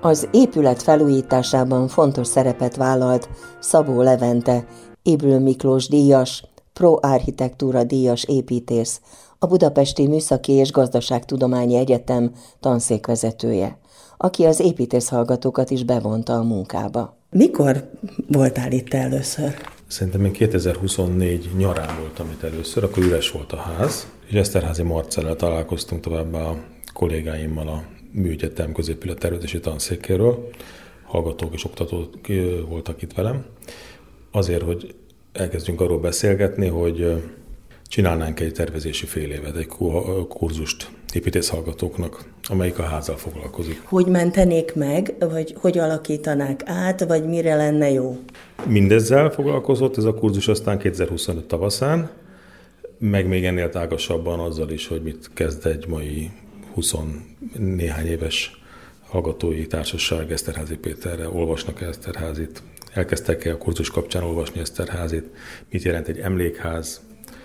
Az épület felújításában fontos szerepet vállalt Szabó Levente, Ybl Miklós díjas, Pro Architectura díjas építész, a Budapesti Műszaki és Gazdaságtudományi Egyetem tanszékvezetője, aki az építészhallgatókat is bevonta a munkába. Mikor voltál itt először? Szerintem én 2024 nyarán voltam itt először, akkor üres volt a ház, és Eszterházy Marcellel találkoztunk továbbá a kollégáimmal a Műegyetem középület tervezési tanszékéről. Hallgatók és oktatók voltak itt velem. Azért, hogy elkezdjünk arról beszélgetni, hogy csinálnánk egy tervezési fél évet, egy kurzust építészhallgatóknak, amelyik a házzal foglalkozik. Hogy mentenék meg, vagy hogy alakítanák át, vagy mire lenne jó? Mindezzel foglalkozott ez a kurzus aztán 2025 tavaszán, meg még ennél tágasabban azzal is, hogy mit kezd egy mai 20 néhány éves hallgatói társaság Eszterházy Péterre, olvasnak Eszterházit, elkezdtek a kurzus kapcsán olvasni Eszterházit, mit jelent egy emlékház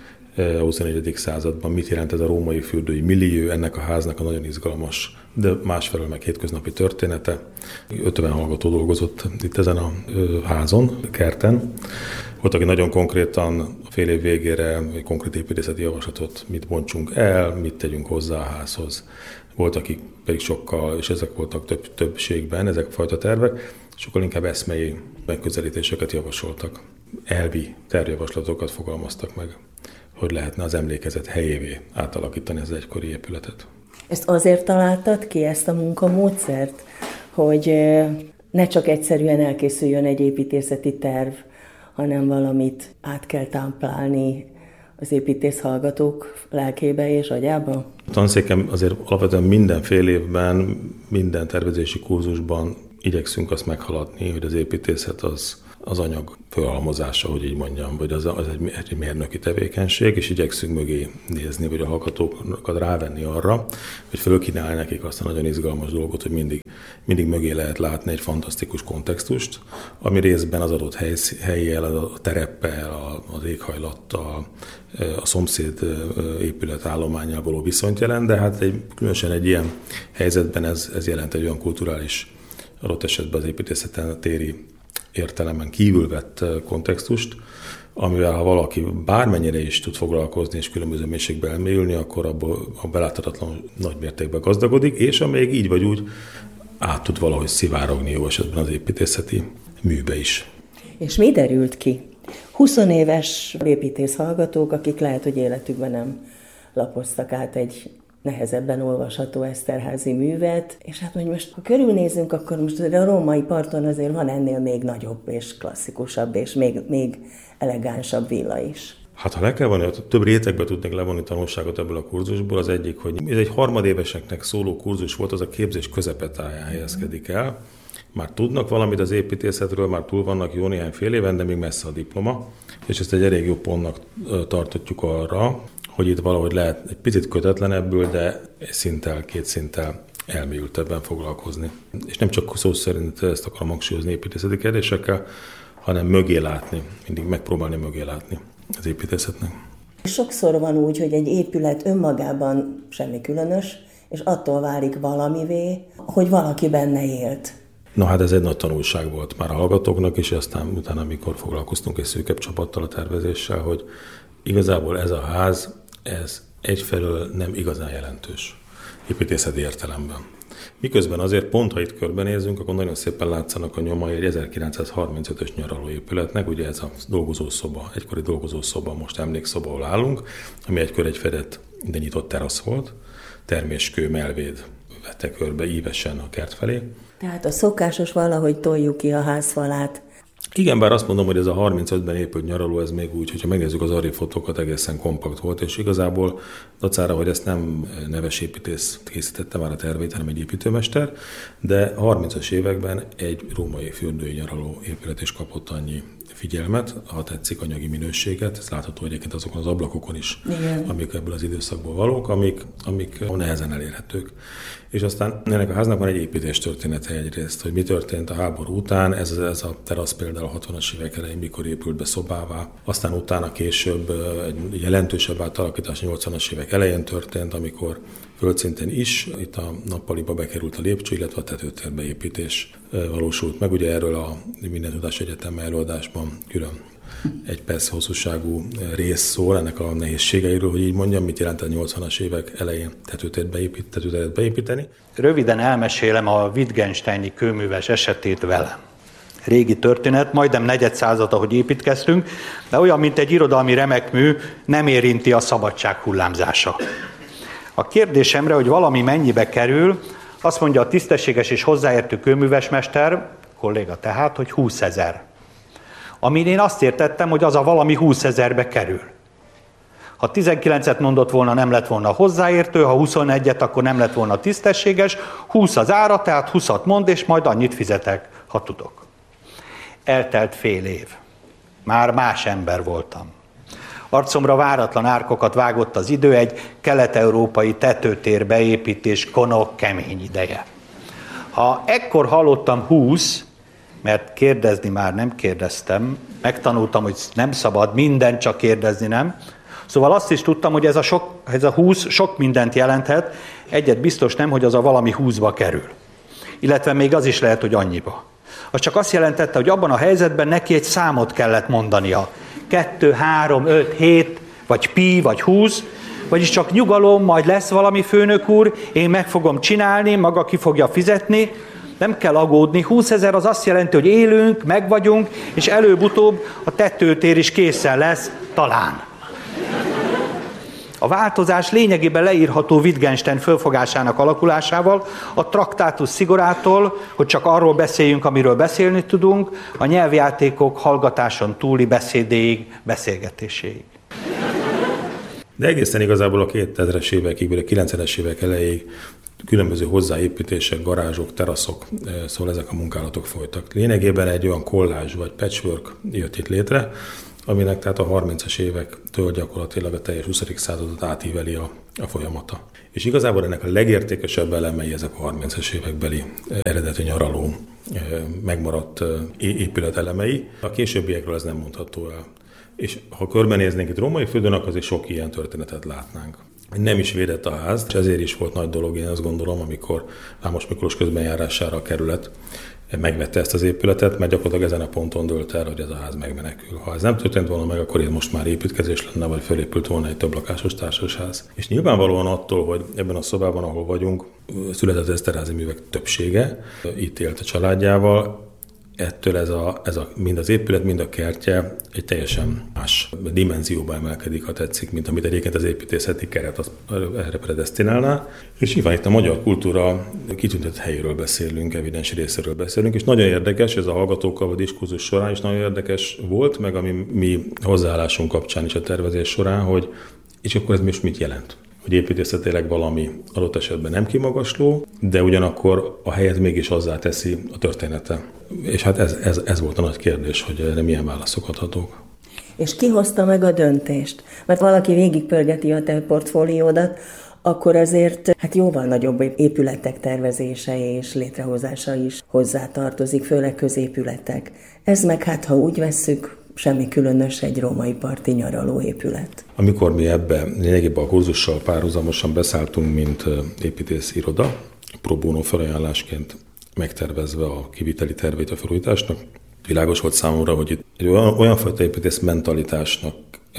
a 21. században, mit jelent ez a római fürdői millió, ennek a háznak a nagyon izgalmas, de másfelől meg hétköznapi története. 50 hallgató dolgozott itt ezen a házon, kerten. Volt, aki nagyon konkrétan a fél év végére egy konkrét építészeti javaslatot, mit bontsunk el, mit tegyünk hozzá a házhoz. Volt, akik pedig sokkal, és ezek voltak többségben, ezek a fajta tervek, sokkal inkább eszmei megközelítéseket javasoltak. Elvi tervjavaslatokat fogalmaztak meg, hogy lehetne az emlékezet helyévé átalakítani az egykori épületet. Ezt azért találtad ki, ezt a munkamódszert, hogy ne csak egyszerűen elkészüljön egy építészeti terv, hanem valamit át kell táplálni az építészhallgatók lelkébe és agyába? A tanszékem azért alapvetően minden fél évben, minden tervezési kurzusban igyekszünk azt meghaladni, hogy az építészet az anyag fölhalmozása, hogy így mondjam, vagy az egy mérnöki tevékenység, és igyekszünk mögé nézni, vagy a hallgatókat rávenni arra, hogy fölkínálni nekik azt a nagyon izgalmas dolgot, hogy mindig mögé lehet látni egy fantasztikus kontextust, ami részben az adott helyjel, a tereppel, az éghajlattal, a szomszéd épület állománnyal való viszonyt jelent, de hát különösen egy ilyen helyzetben ez jelent egy olyan kulturális, adott esetben az építészeten téri értelemben kívül vett kontextust, amivel ha valaki bármennyire is tud foglalkozni és különböző mélységbe elmélyülni, akkor abból a beláthatatlan nagy mértékben gazdagodik, és amíg így vagy úgy át tud valahogy szivárogni jó esetben az építészeti műbe is. És mi derült ki? 20 éves építészhallgatók, akik lehet, hogy életükben nem lapoztak át egy nehezebben olvasható Eszterházy művet, és hát, hogy most ha körülnézünk, akkor most a római parton azért van ennél még nagyobb és klasszikusabb, és még elegánsabb villa is. Hát ha le kell vonni, több rétegbe tudnék levonni tanulságot ebből a kurzusból, az egyik, hogy ez egy harmadéveseknek szóló kurzus volt, az a képzés közepetáján helyezkedik el. Már tudnak valamit az építészetről, már túl vannak jó néhány fél éven, de még messze a diploma, és ezt egy elég jó pontnak tartotjuk arra, hogy itt valahogy lehet egy picit kötetlenebbül, de két szinttel elmélyültebben foglalkozni. És nem csak szó szerint ezt akarom hangsúlyozni építészeti kérdésekkel, hanem mögé látni, mindig megpróbálni mögé látni az építészetnek. Sokszor van úgy, hogy egy épület önmagában semmi különös, és attól válik valamivé, hogy valaki benne élt. Na hát ez egy nagy tanulság volt már a hallgatóknak, és aztán utána, amikor foglalkoztunk egy szűkebb csapattal a tervezéssel, hogy igazából ez a ház, ez egyfelől nem igazán jelentős építészeti értelemben. Miközben azért pont, ha itt körbenézünk, akkor nagyon szépen látszanak a nyomai egy 1935-ös nyaralóépületnek, ugye ez a dolgozószoba, egykori dolgozószoba, most emlékszoba, ahol állunk, ami egykor egy fedett, de nyitott terasz volt, terméskő melvéd vette körbe ívesen a kert felé. Tehát a szokásos valahogy toljuk ki a házfalát. Igen, bár azt mondom, hogy ez a 35-ben épült nyaraló, ez még úgy, hogyha megnézzük az arrébb fotókat, egészen kompakt volt, és igazából dacára, hogy ezt nem neves építész készítette már a tervét, hanem egy építőmester, de a 30-as években egy római fürdői nyaraló épület is kapott annyi figyelmet, ha tetszik, anyagi minőséget, ez látható egyébként azokon az ablakokon is, igen, amik ebből az időszakból valók, amik nehezen elérhetők. És aztán ennek a háznak van egy építéstörténete egyrészt, hogy mi történt a háború után, ez a terasz például a 60-as évek elején mikor épült be szobává, aztán utána később egy jelentősebb átalakítás 80-as évek elején történt, amikor földszinten is. Itt a nappaliba bekerült a lépcső, illetve a tetőtérbeépítés valósult meg. Ugye erről a Mindentudási Egyetem előadásban külön egy perc hosszúságú rész szól ennek a nehézségeiről, hogy így mondjam, mit jelent a 80-as évek elején tetőteret beépíteni. Röviden elmesélem a Wittgensteini kőműves esetét velem. Régi történet, majdnem negyed század, ahogy építkeztünk, de olyan, mint egy irodalmi remekmű, nem érinti a szabadság hullámzása. A kérdésemre, hogy valami mennyibe kerül, azt mondja a tisztességes és hozzáértő kőművesmester, kolléga tehát, hogy 20 000. Amin én azt értettem, hogy az a valami 20 000-be kerül. Ha 19-et mondott volna, nem lett volna hozzáértő, ha 21-et, akkor nem lett volna tisztességes, 20 az ára, tehát 20-at mond, és majd annyit fizetek, ha tudok. Eltelt fél év. Már más ember voltam. Arcomra váratlan árkokat vágott az idő, egy kelet-európai tetőtér beépítés konok kemény ideje. Ha ekkor hallottam 20, mert kérdezni már nem kérdeztem, megtanultam, hogy nem szabad mindent csak kérdezni, nem? Szóval azt is tudtam, hogy ez a 20 sok mindent jelenthet, egyet biztos nem, hogy az a valami 20-ba kerül. Illetve még az is lehet, hogy annyiba. Az csak azt jelentette, hogy abban a helyzetben neki egy számot kellett mondania. 2, 3, 5, 7, vagy pi, vagy 20, vagyis csak nyugalom, majd lesz valami főnök úr, én meg fogom csinálni, maga ki fogja fizetni, nem kell aggódni. 20 000 az azt jelenti, hogy élünk, megvagyunk, és előbb-utóbb a tetőtér is készen lesz, talán. A változás lényegében leírható Wittgenstein fölfogásának alakulásával, a traktátus szigorától, hogy csak arról beszéljünk, amiről beszélni tudunk, a nyelvjátékok hallgatáson túli beszédéig, beszélgetéséig. De egészen igazából a 2000-es évekig, vagy a 90-es évek elejéig különböző hozzáépítések, garázsok, teraszok, szóval ezek a munkálatok folytak. Lényegében egy olyan kollázs vagy patchwork jött itt létre, aminek tehát a 30-as évektől gyakorlatilag a teljes 20. századot átíveli a folyamata. És igazából ennek a legértékesebb elemei ezek a 30-as évekbeli eredeti nyaraló megmaradt épületelemei. A későbbiekről ez nem mondható el. És ha körbenéznénk itt Római földön, akkor azért sok ilyen történetet látnánk. Nem is védett a ház, és ezért is volt nagy dolog, én azt gondolom, amikor Vámos Miklós közbenjárására a kerület megvette ezt az épületet, mert gyakorlatilag ezen a ponton dőlt el, hogy ez a ház megmenekül. Ha ez nem történt volna meg, akkor itt most már építkezés lenne, vagy felépült volna egy többlakásos társasház. És nyilvánvalóan attól, hogy ebben a szobában, ahol vagyunk, született Eszterházy művek többsége, itt élt a családjával, ettől ez a mind az épület, mind a kertje egy teljesen más dimenzióba emelkedik, ha tetszik, mint amit egyébként az építészeti keret erre predesztinálná. És nyilván itt a magyar kultúra kitüntetett helyéről beszélünk, evidens részéről beszélünk, és nagyon érdekes, ez a hallgatókkal a diskurzus során is nagyon érdekes volt, meg ami mi hozzáállásunk kapcsán is a tervezés során, hogy és akkor ez most mit jelent? Hogy építészetileg valami adott esetben nem kimagasló, de ugyanakkor a helyet mégis azzá teszi a története. És hát ez volt a nagy kérdés, hogy erre milyen válaszok adhatók. És ki hozta meg a döntést? Mert valaki végigpörgeti a te portfóliódat, akkor azért hát jóval nagyobb épületek tervezése és létrehozása is hozzátartozik, főleg középületek. Ez meg hát, ha úgy vesszük, semmi különös egy római parti nyaralóépület. Amikor mi ebbe lényegében a kurzussal párhuzamosan beszálltunk, mint építész iroda, pro bono felajánlásként megtervezve a kiviteli terveit a felújításnak, világos volt számomra, hogy itt egy olyan fajta építész mentalitásnak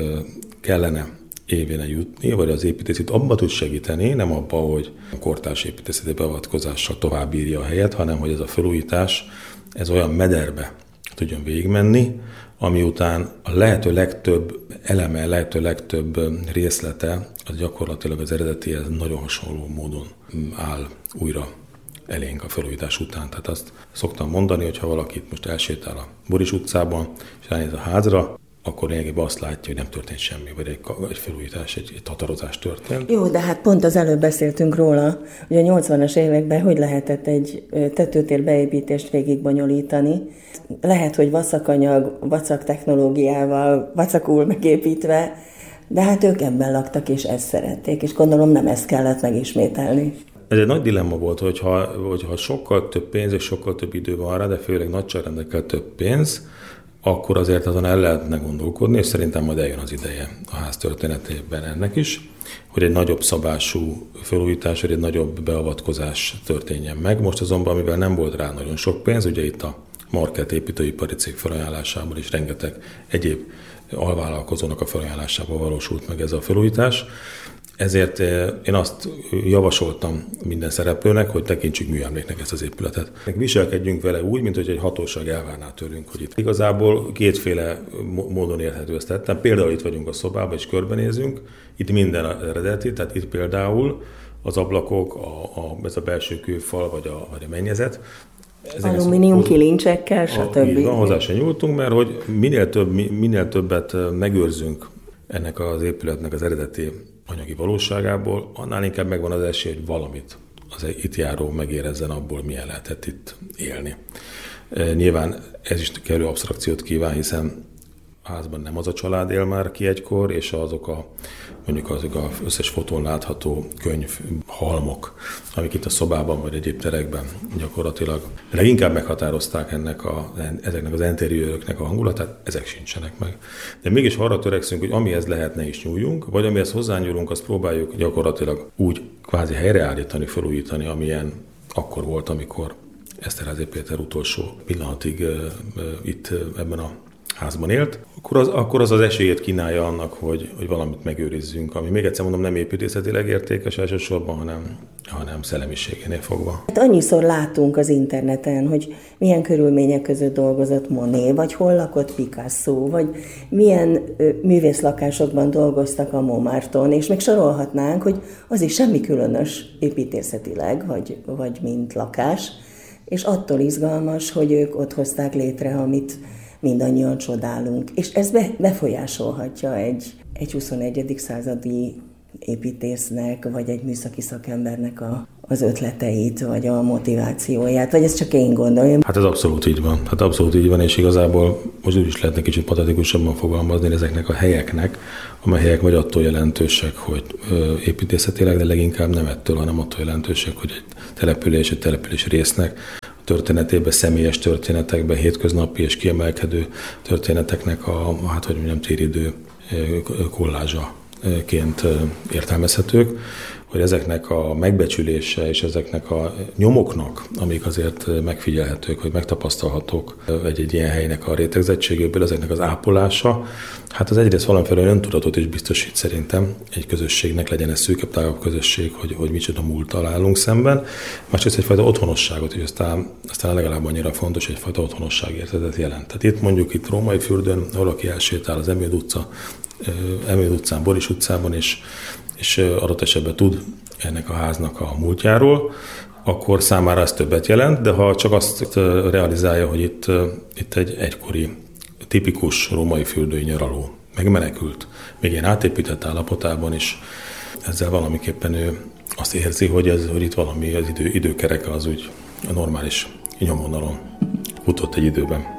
kellene évére jutni, vagy az építészet abba tud segíteni, nem abba, hogy a kortárs építészeti beavatkozással tovább írja a helyet, hanem hogy ez a felújítás, ez olyan mederbe tudjon végigmenni, ami után a lehető legtöbb eleme, lehető legtöbb részlete, az gyakorlatilag az eredetihez nagyon hasonló módon áll újra elénk a felújítás után. Tehát azt szoktam mondani, hogy ha valaki most elsétál a Boris utcában, és ránéz a házra, akkor lényegében azt látja, hogy nem történt semmi, vagy egy felújítás, egy tatarozás történt. Jó, de hát pont az előbb beszéltünk róla, hogy a 80-as években hogy lehetett egy tetőtér beépítést végigbonyolítani. Lehet, hogy vacakanyag, vacak technológiával, vacakul megépítve, de hát ők ebben laktak, és ezt szerették, és gondolom nem ezt kellett megismételni. Ez egy nagy dilemma volt, hogyha sokkal több pénz és sokkal több idő van rá, de főleg nagyságrendekkel több pénz, akkor azért azon el lehetne gondolkodni, és szerintem majd eljön az ideje a ház történetében ennek is. hogy egy nagyobb szabású felújítás, vagy egy nagyobb beavatkozás történjen meg. Most azonban, mivel nem volt rá nagyon sok pénz, ugye itt a Markett építőipari cég felajánlásával is rengeteg egyéb alvállalkozónak a felajánlásával valósult meg ez a felújítás. Ezért én azt javasoltam minden szereplőnek, hogy tekintsük műemléknek ezt az épületet. Viselkedjünk vele úgy, mint hogy egy hatóság elvárná tőlünk, hogy itt igazából kétféle módon érhető ezt tettem. Például itt vagyunk a szobában, és körbenézünk, itt minden eredeti, tehát itt például az ablakok, ez a belső kőfal, vagy a mennyezet. Alumínium kilincsekkel, stb. Így van, hozzá se nyúltunk, mert hogy minél többet megőrzünk ennek az épületnek az eredeti anyagi valóságából, annál inkább megvan az esély, hogy valamit az itt járó megérezzen abból, milyen lehetett itt élni. Nyilván ez is kellő absztrakciót kíván, hiszen a házban nem az a család él már ki egykor, és azok az összes fotón látható könyvhalmok, amik itt a szobában vagy egyéb terekben gyakorlatilag leginkább meghatározták ezeknek az interiőröknek a hangulatát, ezek sincsenek meg. De mégis arra törekszünk, hogy amihez lehetne is nyúljunk, vagy amihez hozzányúlunk, azt próbáljuk gyakorlatilag úgy kvázi helyreállítani, felújítani, amilyen akkor volt, amikor Eszterházy Péter utolsó pillanatig itt ebben a házban élt, akkor az esélyét kínálja annak, hogy valamit megőrizzünk, ami még egyszer mondom, nem építészetileg értékes elsősorban, hanem szellemiségénél fogva. Hát annyiszor látunk az interneten, hogy milyen körülmények között dolgozott Monet, vagy hol lakott Picasso, vagy milyen művészlakásokban dolgoztak a Montmartre-on, és még sorolhatnánk, hogy az is semmi különös építészetileg, vagy mint lakás, és attól izgalmas, hogy ők ott hozták létre, amit mindannyian csodálunk. És ez befolyásolhatja egy 21. századi építésznek, vagy egy műszaki szakembernek az ötleteit, vagy a motivációját, vagy ezt csak én gondolom. Hát ez abszolút így van, és igazából most úgy is lehetne kicsit patetikusabban fogalmazni ezeknek a helyeknek, amely helyek vagy attól jelentősek, hogy építészetileg, de leginkább nem ettől, hanem attól jelentősek, hogy egy település résznek történetében, személyes történetekben, hétköznapi és kiemelkedő történeteknek téridő kollázsaként értelmezhetők, hogy ezeknek a megbecsülése és ezeknek a nyomoknak, amik azért megfigyelhetők, vagy megtapasztalhatók egy ilyen helynek a rétegzettségéből, ezeknek az ápolása, hát az egyrészt valamiféle öntudatot is biztosít szerintem egy közösségnek, legyen ez szűkebb, tágabb közösség, hogy micsoda múlttal állunk szemben. Másrészt egyfajta otthonosságot, és aztán legalább annyira fontos, egyfajta otthonosságérzetet jelent. Tehát itt mondjuk Római Fürdőn, valaki elsétál az Emőd utcán, Boris utcában, és adott esetben tud ennek a háznak a múltjáról, akkor számára ez többet jelent, de ha csak azt realizálja, hogy itt egy egykori tipikus római fürdői nyaraló megmenekült, még ilyen átépített állapotában is, ezzel valamiképpen ő azt érzi, hogy itt valami az időkereke az úgy a normális nyomvonalon futott egy időben.